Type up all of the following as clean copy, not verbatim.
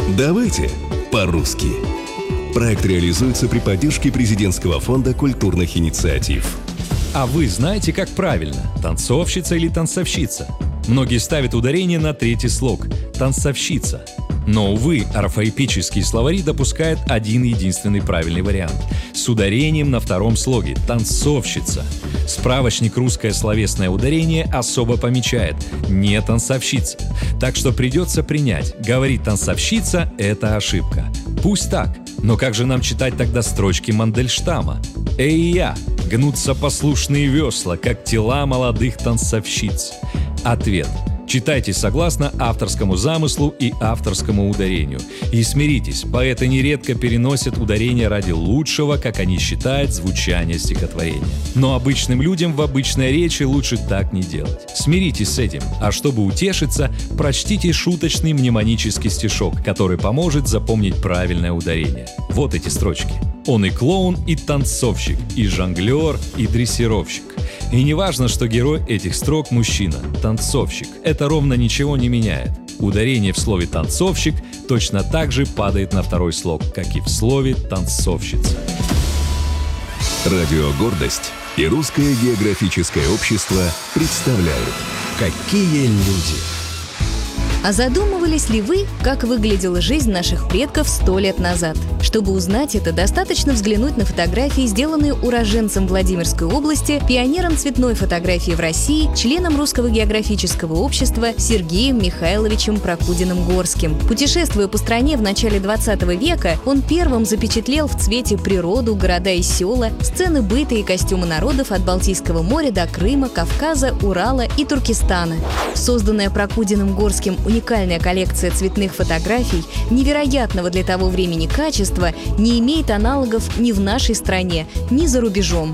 Давайте по-русски. Проект реализуется при поддержке Президентского фонда культурных инициатив. А вы знаете, как правильно? Танцовщица или танцовщица? Многие ставят ударение на третий слог – танцовщица. Но, увы, орфоэпические словари допускают один единственный правильный вариант – с ударением на втором слоге – танцовщица. Справочник «Русское словесное ударение» особо помечает – не танцовщица. Так что придется принять – говорить танцовщица – это ошибка. Пусть так, но как же нам читать тогда строчки Мандельштама? «Эй-я! Гнутся послушные весла, как тела молодых танцовщиц». Ответ. Читайте согласно авторскому замыслу и авторскому ударению. И смиритесь, поэты нередко переносят ударение ради лучшего, как они считают, звучания стихотворения. Но обычным людям в обычной речи лучше так не делать. Смиритесь с этим, а чтобы утешиться, прочтите шуточный мнемонический стишок, который поможет запомнить правильное ударение. Вот эти строчки. Он и клоун, и танцовщик, и жонглер, и дрессировщик. И не важно, что герой этих строк мужчина, танцовщик. Это ровно ничего не меняет. Ударение в слове «танцовщик» точно так же падает на второй слог, как и в слове «танцовщица». Радио «Гордость» и Русское географическое общество представляют «Какие люди». А задумывались ли вы, как выглядела жизнь наших предков 100 лет назад? Чтобы узнать это, достаточно взглянуть на фотографии, сделанные уроженцем Владимирской области, пионером цветной фотографии в России, членом Русского географического общества Сергеем Михайловичем Прокудиным-Горским. Путешествуя по стране в начале 20 века, он первым запечатлел в цвете природу, города и села, сцены быта и костюмы народов от Балтийского моря до Крыма, Кавказа, Урала и Туркестана. Созданная Прокудиным-Горским уникальная коллекция цветных фотографий невероятного для того времени качества не имеет аналогов ни в нашей стране, ни за рубежом.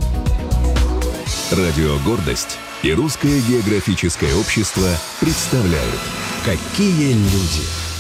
Радио «Гордость» и Русское географическое общество представляют «Какие люди».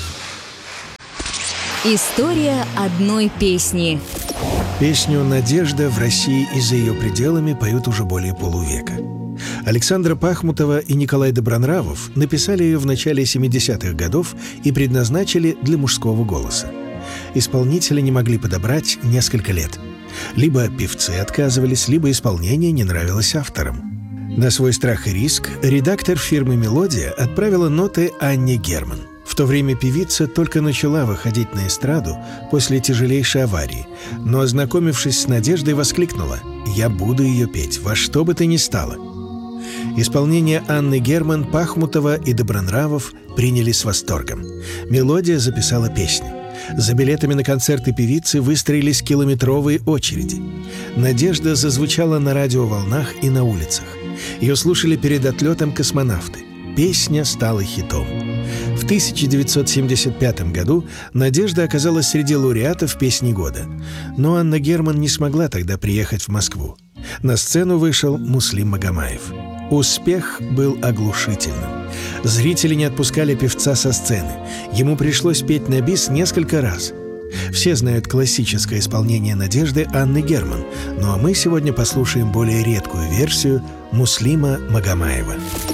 История одной песни. Песню «Надежда» в России и за ее пределами поют уже более полувека. Александра Пахмутова и Николай Добронравов написали ее в начале 70-х годов и предназначили для мужского голоса. Исполнители не могли подобрать несколько лет. Либо певцы отказывались, либо исполнение не нравилось авторам. На свой страх и риск редактор фирмы «Мелодия» отправила ноты Анне Герман. В то время певица только начала выходить на эстраду после тяжелейшей аварии, но, ознакомившись с Надеждой, воскликнула: «Я буду ее петь, во что бы то ни стало». Исполнение Анны Герман, Пахмутова и Добронравов приняли с восторгом. «Мелодия» записала песню. За билетами на концерты певицы выстроились километровые очереди. «Надежда» зазвучала на радиоволнах и на улицах. Ее слушали перед отлетом космонавты. Песня стала хитом. В 1975 году «Надежда» оказалась среди лауреатов «Песни года». Но Анна Герман не смогла тогда приехать в Москву. На сцену вышел Муслим Магомаев. Успех был оглушительным. Зрители не отпускали певца со сцены. Ему пришлось петь на бис несколько раз. Все знают классическое исполнение «Надежды» Анны Герман, ну а мы сегодня послушаем более редкую версию Муслима Магомаева.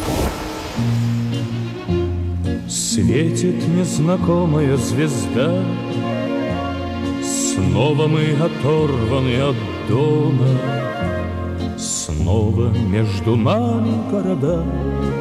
Светит незнакомая звезда, снова мы оторваны от дома, снова между нами города.